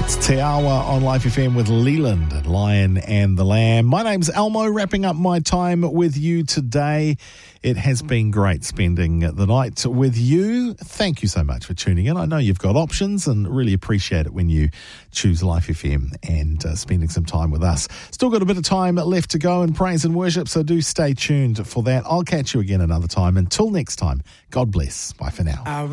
Te Awa on Life FM with Leland and Lion and the Lamb. My name's Elmo, wrapping up my time with you today. It has been great spending the night with you. Thank you so much for tuning in. I know you've got options and really appreciate it when you choose Life FM and spending some time with us. Still got a bit of time left to go in praise and worship, so do stay tuned for that. I'll catch you again another time. Until next time, God bless. Bye for now.